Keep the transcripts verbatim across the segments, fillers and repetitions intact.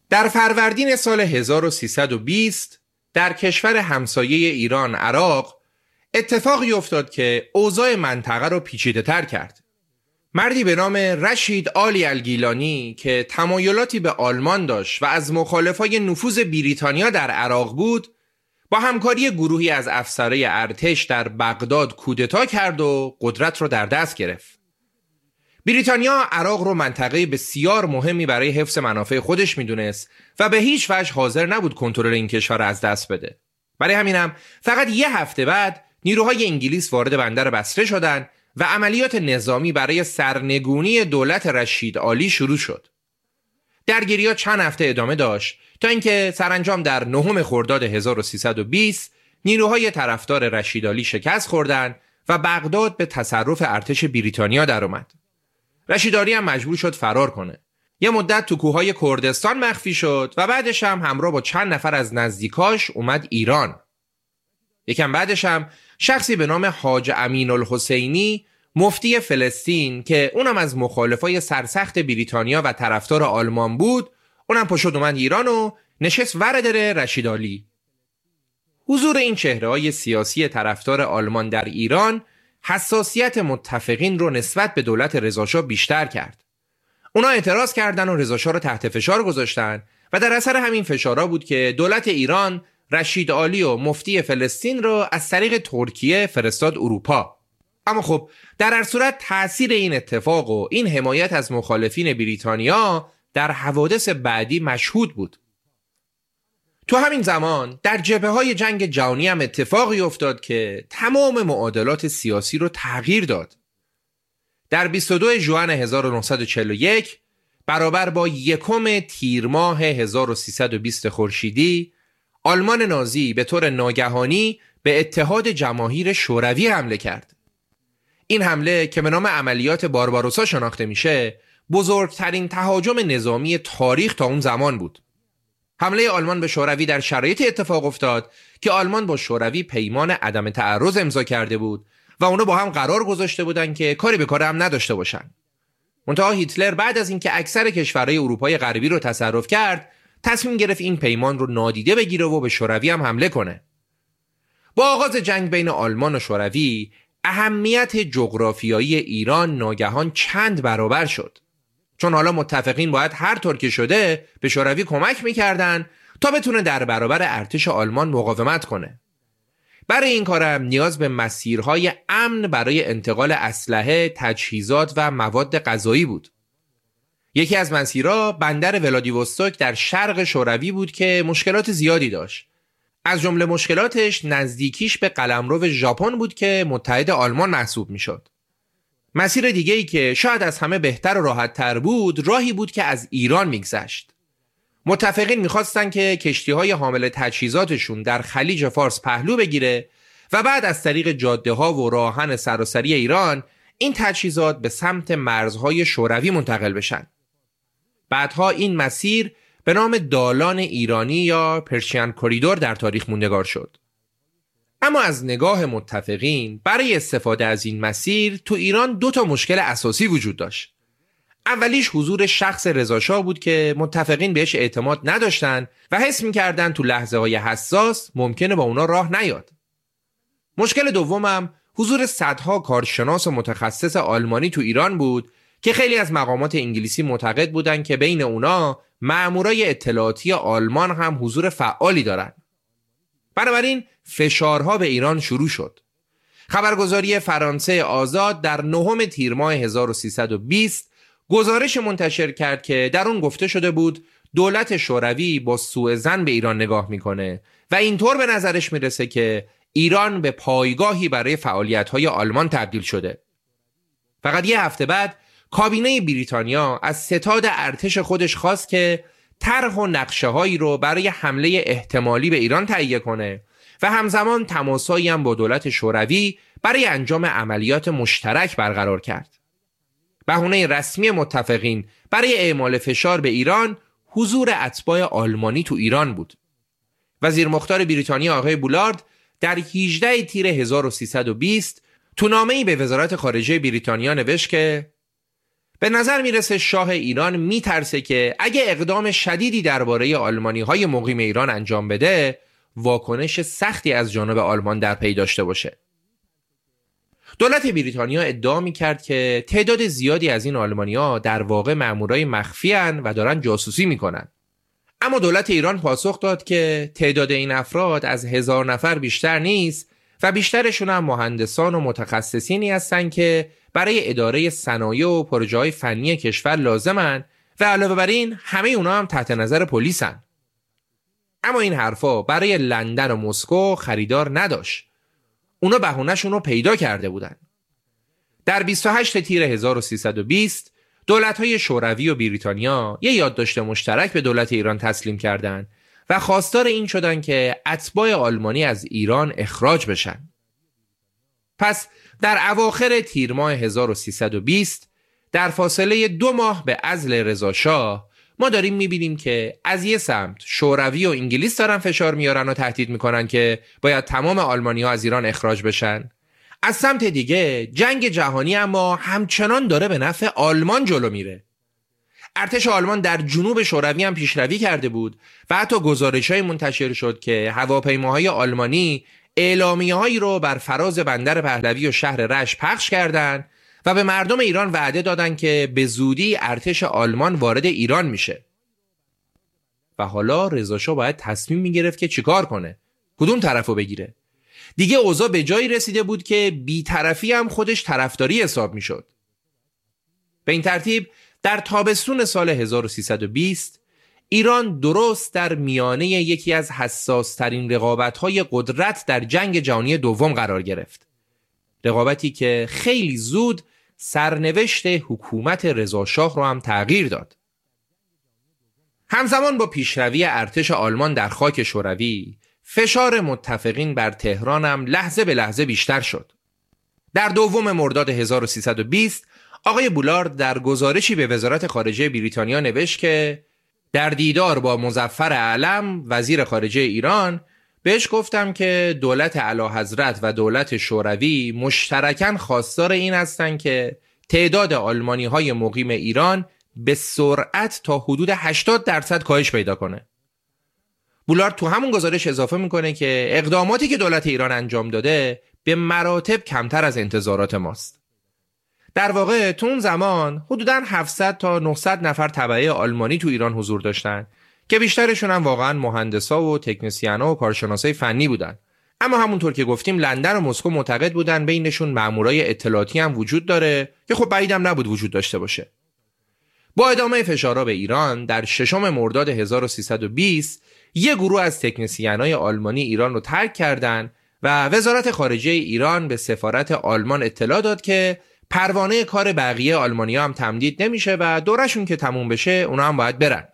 در فروردین سال هزار و سیصد و بیست در کشور همسایه ایران، عراق، اتفاقی افتاد که اوضاع منطقه رو پیچیده تر کرد. مردی به نام رشید آلی الگیلانی که تمایلاتی به آلمان داشت و از مخالفای نفوذ بریتانیا در عراق بود، با همکاری گروهی از افسرهای ارتش در بغداد کودتا کرد و قدرت رو در دست گرفت. بریتانیا عراق رو منطقه بسیار مهمی برای حفظ منافع خودش میدونست و به هیچ وجه حاضر نبود کنترل این کشور رو از دست بده. برای همینم فقط یه هفته بعد نیروهای انگلیس وارد بندر بصره شدند و عملیات نظامی برای سرنگونی دولت رشید آلی شروع شد. درگیری‌ها چند هفته ادامه داشت تا اینکه سرانجام در نهم خرداد هزار و سیصد و بیست نیروهای طرفدار رشید آلی شکست خوردند و بغداد به تصرف ارتش بریتانیا در اومد. رشید آلی هم مجبور شد فرار کنه. یه مدت تو کوههای کردستان مخفی شد و بعدش هم همراه با چند نفر از نزدیکاش اومد ایران. یکم بعدش هم شخصی به نام حاج امین الحسینی، مفتی فلسطین که اونم از مخالفای سرسخت بریتانیا و طرفدار آلمان بود، اونم پشت اومد ایران و نشست ور در رشید آلی. حضور این چهره‌های سیاسی طرفدار آلمان در ایران حساسیت متفقین رو نسبت به دولت رضاشاه بیشتر کرد. اونا اعتراض کردن و رضاشاه رو تحت فشار گذاشتن و در اثر همین فشارها بود که دولت ایران رشید آلی و مفتی فلسطین رو از طریق ترکیه فرستاد اروپا. اما خب در هر صورت تأثیر این اتفاق و این حمایت از مخالفین بریتانیا در حوادث بعدی مشهود بود. تو همین زمان در جبهه‌های جنگ جهانی هم اتفاقی افتاد که تمام معادلات سیاسی رو تغییر داد. در بیست و دو ژوئن هزار و نهصد و چهل و یک برابر با یکم تیر ماه هزار و سیصد و بیست خورشیدی، آلمان نازی به طور ناگهانی به اتحاد جماهیر شوروی حمله کرد. این حمله که به نام عملیات بارباروسا شناخته میشه، بزرگترین تهاجم نظامی تاریخ تا اون زمان بود. حمله آلمان به شوروی در شرایط اتفاق افتاد که آلمان با شوروی پیمان عدم تعرض امضا کرده بود و اونا با هم قرار گذاشته بودن که کاری به کار هم نداشته باشن. منتها هیتلر بعد از اینکه اکثر کشورهای اروپای غربی رو تصرف کرد، تصمیم گرفت این پیمان رو نادیده بگیره و به شوروی هم حمله کنه. با آغاز جنگ بین آلمان و شوروی، اهمیت جغرافیایی ایران ناگهان چند برابر شد. چون حالا متفقین باید هر طور که شده به شوروی کمک میکردن تا بتونه در برابر ارتش آلمان مقاومت کنه. برای این کارم نیاز به مسیرهای امن برای انتقال اسلحه، تجهیزات و مواد غذایی بود. یکی از مسیرها بندر ولادیوستوک در شرق شوروی بود که مشکلات زیادی داشت. از جمله مشکلاتش نزدیکیش به قلمرو ژاپن بود که متحد آلمان محسوب میشد. مسیر دیگه‌ای که شاید از همه بهتر و راحت‌تر بود، راهی بود که از ایران میگذشت. متفقین میخواستن که کشتی‌های حامل تجهیزاتشون در خلیج فارس پهلو بگیره و بعد از طریق جاده‌ها و راهن سراسری ایران این تجهیزات به سمت مرزهای شوروی منتقل بشن. بعدها این مسیر به نام دالان ایرانی یا پرشین کوریدور در تاریخ موندگار شد. اما از نگاه متفقین برای استفاده از این مسیر تو ایران دو تا مشکل اساسی وجود داشت. اولیش حضور شخص رضاشاه بود که متفقین بهش اعتماد نداشتن و حس می‌کردن تو لحظه های حساس ممکنه با اونا راه نیاد. مشکل دومم حضور صدها کارشناس و متخصص آلمانی تو ایران بود که خیلی از مقامات انگلیسی معتقد بودن که بین اونا مامورای اطلاعاتی آلمان هم حضور فعالی دارن. بنابراین فشارها به ایران شروع شد. خبرگزاری فرانسه آزاد در نهم تیر ماه هزار و سیصد و بیست گزارش منتشر کرد که در اون گفته شده بود دولت شوروی با سوء ظن به ایران نگاه میکنه و اینطور به نظرش میرسه که ایران به پایگاهی برای فعالیت‌های آلمان تبدیل شده. فقط یه هفته بعد کابینه بریتانیا از ستاد ارتش خودش خواست که طرح و نقشه‌هایی رو برای حمله احتمالی به ایران تهیه کنه و همزمان تماسایی هم با دولت شوروی برای انجام عملیات مشترک برقرار کرد. بهونه رسمی متفقین برای اعمال فشار به ایران حضور اتباع آلمانی تو ایران بود. وزیر مختار بریتانیا آقای بولارد در هجدهم تیر هزار و سیصد و بیست تو نامه‌ای به وزارت خارجه بریتانیا نوشت که به نظر میرسه شاه ایران میترسه که اگه اقدام شدیدی درباره آلمانی‌های مقیم ایران انجام بده، واکنش سختی از جانب آلمان در پی داشته باشه. دولت بریتانیا ادعا میکرد که تعداد زیادی از این آلمانی‌ها در واقع مامورای مخفی ان و دارن جاسوسی میکنن. اما دولت ایران پاسخ داد که تعداد این افراد از هزار نفر بیشتر نیست و بیشترشون هم مهندسان و متخصصینی هستن که برای اداره صنایع و پروژه‌های فنی کشور لازمن و علاوه بر این همه اونا هم تحت نظر پلیسن. اما این حرفا برای لندن و مسکو خریدار نداشت. اونا بهونه‌شون رو پیدا کرده بودن. در بیست و هشتم تیر هزار و سیصد و بیست دولت‌های شوروی و بریتانیا یه یادداشت مشترک به دولت ایران تسلیم کردند و خواستار این شدن که اتباع آلمانی از ایران اخراج بشن. پس در اواخر تیر ماه هزار و سیصد و بیست در فاصله دو ماه به عزل رضا شاه ما داریم میبینیم که از یه سمت شوروی و انگلیس دارن فشار میارن و تهدید میکنن که باید تمام آلمانی‌ها از ایران اخراج بشن. از سمت دیگه جنگ جهانی اما همچنان داره به نفع آلمان جلو میره. ارتش آلمان در جنوب شوروی هم پیشروی کرده بود و حتی گزارش‌های منتشر شد که هواپیماهای آلمانی اعلامیه‌هایی رو بر فراز بندر پهلوی و شهر رشت پخش کردند و به مردم ایران وعده دادن که به زودی ارتش آلمان وارد ایران میشه. و حالا رضا شاه باید تصمیم میگرفت که چیکار کنه، کدوم طرفو بگیره. دیگه اوضاع به جایی رسیده بود که بی‌طرفی هم خودش طرفداری حساب میشد. به این ترتیب در تابستون سال هزار و سیصد و بیست ایران درست در میانه یکی از حساس ترین رقابت‌های قدرت در جنگ جهانی دوم قرار گرفت. رقابتی که خیلی زود سرنوشت حکومت رضا شاه رو هم تغییر داد. همزمان با پیشروی ارتش آلمان در خاک شوروی، فشار متفقین بر تهران هم لحظه به لحظه بیشتر شد. در دوم مرداد هزار و سیصد و بیست آقای بولارد در گزارشی به وزارت خارجه بریتانیا نوشت که در دیدار با مظفر اعلم وزیر خارجه ایران بهش گفتم که دولت اعلیحضرت و دولت شوروی مشترکاً خواستار این هستن که تعداد آلمانی‌های مقیم ایران به سرعت تا حدود هشتاد درصد کاهش پیدا کنه. بولارد تو همون گزارش اضافه میکنه که اقداماتی که دولت ایران انجام داده به مراتب کمتر از انتظارات ماست. در واقع تو اون زمان حدوداً هفتصد تا نهصد نفر تبعه آلمانی تو ایران حضور داشتن که بیشترشون هم واقعاً مهندسا و تکنسیانا و کارشناسای فنی بودن. اما همونطور که گفتیم لندن و مسکو معتقد بودن بینشون مامورای اطلاعاتی هم وجود داره که خب بعیدم نبود وجود داشته باشه. با ادامه فشارها به ایران در ششم مرداد هزار و سیصد و بیست یک گروه از تکنسیانای آلمانی ایران رو ترک کردند و وزارت خارجه ایران به سفارت آلمان اطلاع داد که پروانه کار بقیه آلمانی‌ها هم تمدید نمیشه و دورشون که تموم بشه اونا هم باید برن.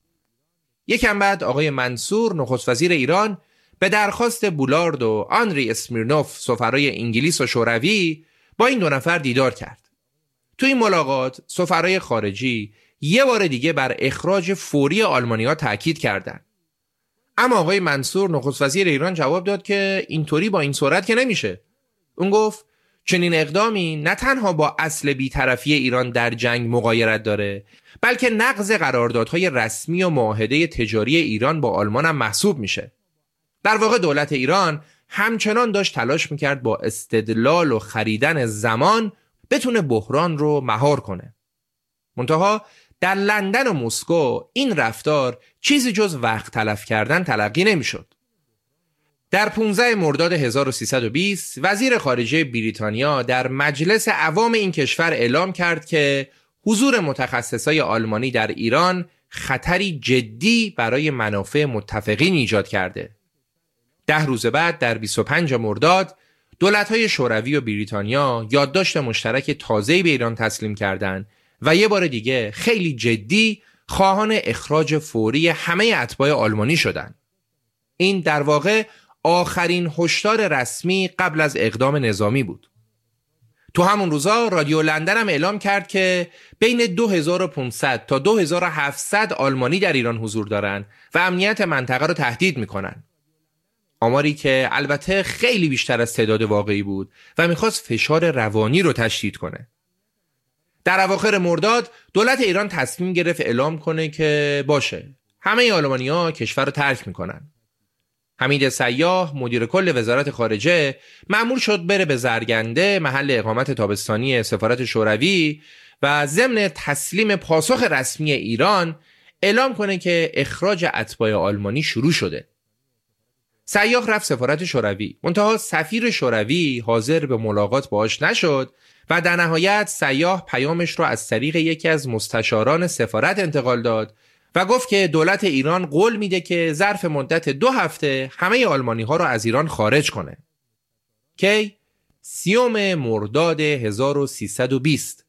یکم بعد آقای منصور نخست وزیر ایران به درخواست بولارد و آنری اسمیرنوف سفرای انگلیس و شوروی با این دو نفر دیدار کرد. تو این ملاقات سفرای خارجی یه بار دیگه بر اخراج فوری آلمانی‌ها تاکید کردند. اما آقای منصور نخست وزیر ایران جواب داد که اینطوری با این سرعت که نمیشه. اون گفت چنین اقدامی نه تنها با اصل بی‌طرفی ایران در جنگ مغایرت داره، بلکه نقض قراردادهای رسمی و معاهده تجاری ایران با آلمان هم محسوب میشه. در واقع دولت ایران همچنان داشت تلاش میکرد با استدلال و خریدن زمان بتونه بحران رو مهار کنه. منتها در لندن و مسکو این رفتار چیزی جز وقت تلف کردن تلقی نمیشد. در پانزدهم مرداد هزار و سیصد و بیست وزیر خارجه بریتانیا در مجلس عوام این کشور اعلام کرد که حضور متخصصای آلمانی در ایران خطری جدی برای منافع متفقین ایجاد کرده. ده روز بعد در بیست و پنجم مرداد دولت‌های شوروی و بریتانیا یادداشت مشترک تازه‌ای به ایران تسلیم کردند و یه بار دیگه خیلی جدی خواهان اخراج فوری همه اتباع آلمانی شدند. این در واقع آخرین هشدار رسمی قبل از اقدام نظامی بود. تو همون روزا رادیو لندن هم اعلام کرد که بین دو هزار و پانصد تا دو هزار و هفتصد آلمانی در ایران حضور دارن و امنیت منطقه رو تهدید میکنن. آماری که البته خیلی بیشتر از تعداد واقعی بود و میخواست فشار روانی رو تشدید کنه. در اواخر مرداد دولت ایران تصمیم گرفت اعلام کنه که باشه همه آلمانی‌ها کشور رو ترک میکنن. حمید سیاح مدیر کل وزارت خارجه مأمور شد بره به زرگنده محل اقامت تابستانی سفارت شوروی و ضمن تسلیم پاسخ رسمی ایران اعلام کنه که اخراج اتباع آلمانی شروع شده. سیاح رفت سفارت شوروی، منتها سفیر شوروی حاضر به ملاقات باهاش نشد و در نهایت سیاح پیامش رو از طریق یکی از مستشاران سفارت انتقال داد و گفت که دولت ایران قول میده که ظرف مدت دو هفته همه آلمانی ها رو از ایران خارج کنه. کی؟ سیوم مرداد هزار و سیصد و بیست.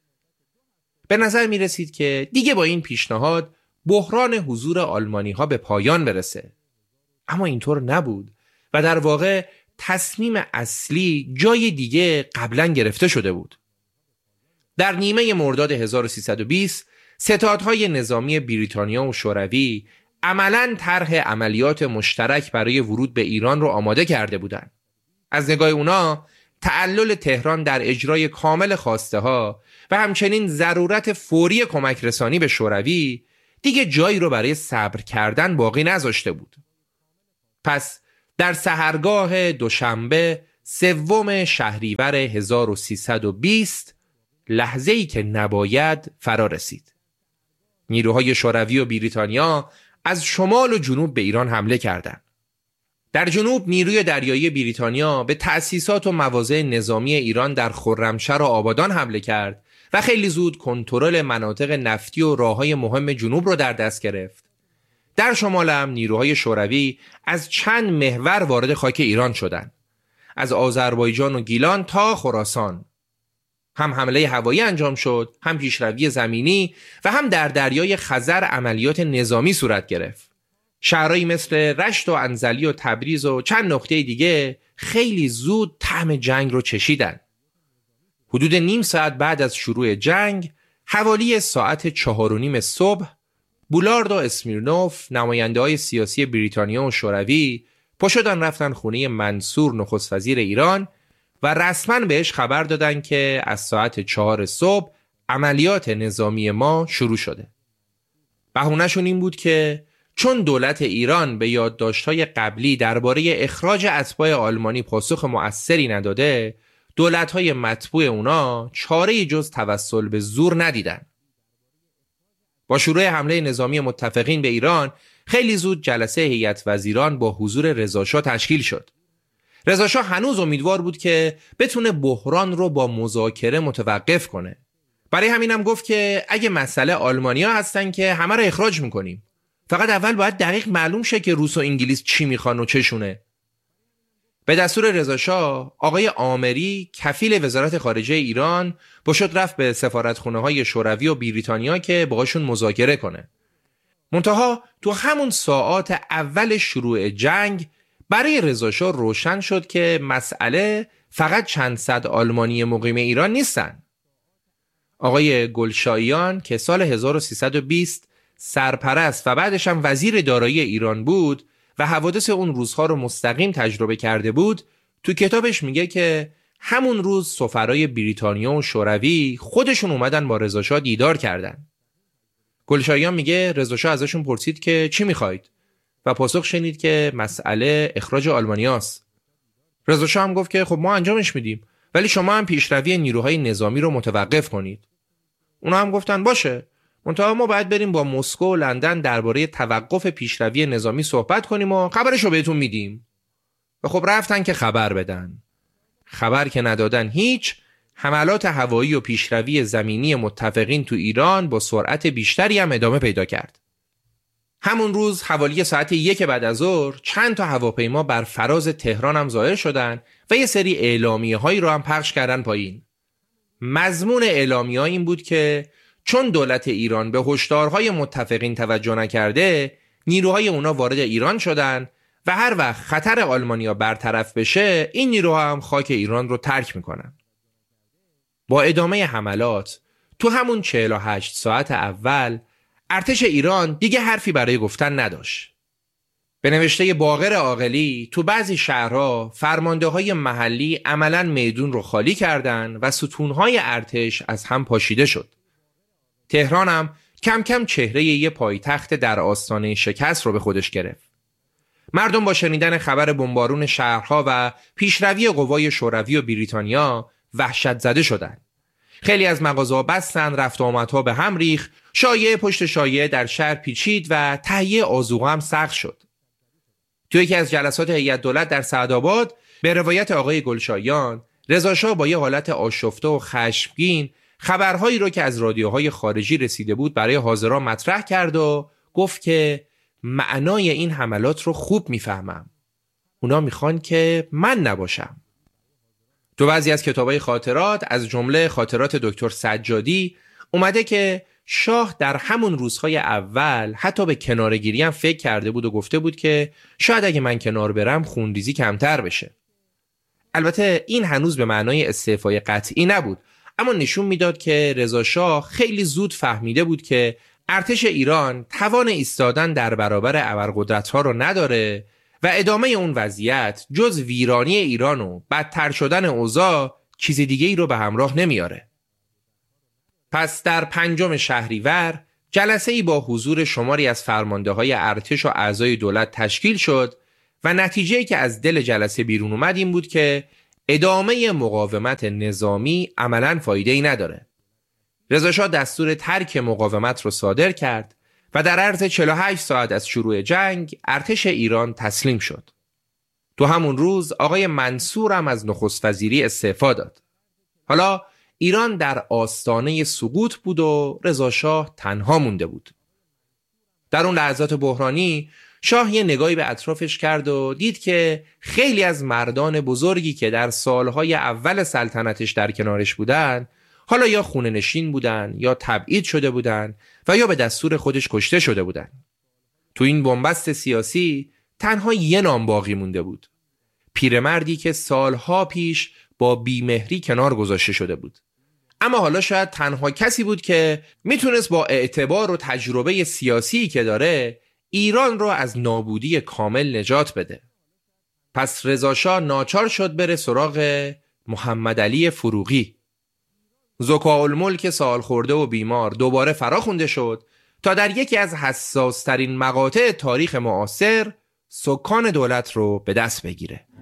به نظر می رسید که دیگه با این پیشنهاد بحران حضور آلمانی ها به پایان برسه. اما اینطور نبود و در واقع تصمیم اصلی جای دیگه قبلا گرفته شده بود. در نیمه مرداد هزار و سیصد و بیست ستادهای نظامی بریتانیا و شوروی عملاً طرح عملیات مشترک برای ورود به ایران رو آماده کرده بودند. از نگاه اونا تعلل تهران در اجرای کامل خواسته ها و همچنین ضرورت فوری کمک رسانی به شوروی دیگه جایی رو برای صبر کردن باقی نذاشته بود. پس در سحرگاه دوشنبه سوم شهریور هزار و سیصد و بیست لحظه‌ای که نباید فرا رسید. نیروهای شوروی و بریتانیا از شمال و جنوب به ایران حمله کردند. در جنوب نیروی دریایی بریتانیا به تأسیسات و مواضع نظامی ایران در خرمشهر و آبادان حمله کرد و خیلی زود کنترل مناطق نفتی و راههای مهم جنوب رو در دست گرفت. در شمال هم نیروهای شوروی از چند محور وارد خاک ایران شدند. از آذربایجان و گیلان تا خراسان. هم حمله هوایی انجام شد، هم پیشروی زمینی و هم در دریای خزر عملیات نظامی صورت گرفت. شهرهایی مثل رشت و انزلی و تبریز و چند نقطه دیگه خیلی زود طعم جنگ رو چشیدن. حدود نیم ساعت بعد از شروع جنگ، حوالی ساعت چهار و نیم صبح، بولارد و اسمیرنوف نماینده های سیاسی بریتانیا و شوروی پشدان رفتن خونه منصور نخست وزیر ایران و رسما بهش خبر دادن که از ساعت چهار صبح عملیات نظامی ما شروع شده. بهونه‌شون این بود که چون دولت ایران به یادداشت‌های قبلی درباره اخراج اتباع آلمانی پاسخ مؤثری نداده، دولت‌های متبوع اونا چاره‌ای جز توسل به زور ندیدن. با شروع حمله نظامی متفقین به ایران، خیلی زود جلسه هیئت وزیران با حضور رضا شاه تشکیل شد. رضا شاه هنوز امیدوار بود که بتونه بحران رو با مذاکره متوقف کنه. برای همینم گفت که اگه مسئله آلمانیا هستن که همه رو اخراج میکنیم. فقط اول باید دقیق معلوم شه که روس و انگلیس چی میخوان و چشونه. به دستور رضا شاه، آقای آمری کفیل وزارت خارجه ایران با شد رفت به سفارتخونه‌های شوروی و بریتانیا که باهاشون مذاکره کنه. منتها تو همون ساعات اول شروع جنگ برای رضا شاه روشن شد که مسئله فقط چند صد آلمانی مقیم ایران نیستن. آقای گلشاییان که سال هزار و سیصد و بیست سرپرست و بعدش هم وزیر دارایی ایران بود و حوادث اون روزها رو مستقیم تجربه کرده بود، تو کتابش میگه که همون روز سفرای بریتانیا و شوروی خودشون اومدن با رضا شاه دیدار کردن. گلشاییان میگه رضا شاه ازشون پرسید که چی میخواید و پاسخ شنید که مسئله اخراج آلمانیاست. رضا شاه هم گفت که خب ما انجامش میدیم، ولی شما هم پیشروی نیروهای نظامی رو متوقف کنید. اونا هم گفتن باشه، منتها ما باید بریم با مسکو و لندن درباره توقف پیشروی نظامی صحبت کنیم و خبرشو بهتون میدیم. و خب رفتن که خبر بدن. خبر که ندادن هیچ، حملات هوایی و پیشروی زمینی متفقین تو ایران با سرعت بیشتری هم ادامه پیدا کرد. همون روز حوالی ساعت یک بعد از ظهر چند تا هواپیما بر فراز تهران هم ظاهر شدن و یه سری اعلامیه هایی رو هم پخش کردن پایین. مضمون اعلامیه ها این بود که چون دولت ایران به هشدارهای متفقین توجه نکرده، نیروهای اونا وارد ایران شدن و هر وقت خطر آلمانیا برطرف بشه، این نیروها هم خاک ایران رو ترک میکنن. با ادامه حملات تو همون چهل و هشت ساعت اول ارتش ایران دیگه حرفی برای گفتن نداشت. به نوشته باقر عاقلی تو بعضی شهرها فرمانده‌های محلی عملاً میدون رو خالی کردن و ستونهای ارتش از هم پاشیده شد. تهران هم کم کم چهره یه پایتخت در آستانه شکست رو به خودش گرفت. مردم با شنیدن خبر بمبارون شهرها و پیشروی قوای شوروی و بریتانیا وحشت زده شدند. خیلی از مغازه‌ها بستن، رفت و آمدها به هم ریخت، شایعه پشت شایعه در شهر پیچید و تهیه آذوقه هم سخت شد. توی یکی از جلسات هیئت دولت در سعدآباد به روایت آقای گلشایان، رضا شاه با یه حالت آشفته و خشمگین خبرهایی رو که از رادیوهای خارجی رسیده بود برای حاضران مطرح کرد و گفت که معنای این حملات رو خوب میفهمم. اونا میخوان که من نباشم. تو بعضی از کتابای خاطرات از جمله خاطرات دکتر سجادی اومده که شاه در همون روزهای اول حتی به کنارگیری هم فکر کرده بود و گفته بود که شاید اگه من کنار برم خونریزی کمتر بشه. البته این هنوز به معنای استعفای قطعی نبود، اما نشون میداد که رضا شاه خیلی زود فهمیده بود که ارتش ایران توان ایستادن در برابر ابرقدرت‌ها رو نداره و ادامه اون وضعیت جز ویرانی ایران و بدتر شدن اوضاع چیز دیگه ای رو به همراه نمیاره. پس در پنجم شهریور جلسه ای با حضور شماری از فرمانده‌های ارتش و اعضای دولت تشکیل شد و نتیجه‌ای که از دل جلسه بیرون اومد این بود که ادامه مقاومت نظامی عملاً فایده‌ای نداره. رضا شاه دستور ترک مقاومت رو صادر کرد و در عرض چهل و هشت ساعت از شروع جنگ ارتش ایران تسلیم شد. تو همون روز آقای منصور هم از نخست وزیری استعفا داد. حالا ایران در آستانه سقوط بود و رضا شاه تنها مونده بود. در اون لحظات بحرانی شاه یه نگاهی به اطرافش کرد و دید که خیلی از مردان بزرگی که در سالهای اول سلطنتش در کنارش بودن حالا یا خونه نشین بودن یا تبعید شده بودن و یا به دستور خودش کشته شده بودن. تو این بنبست سیاسی تنها یه نام باقی مونده بود. پیرمردی که سالها پیش با بیمهری کنار گذاشته شده بود. اما حالا شاید تنها کسی بود که میتونست با اعتبار و تجربه سیاسی که داره ایران رو از نابودی کامل نجات بده. پس رضا شاه ناچار شد بره سراغ محمد علی فروغی. ذوالملک سال خورده و بیمار دوباره فراخونده شد تا در یکی از حساس ترین مقاطع تاریخ معاصر سکان دولت رو به دست بگیره.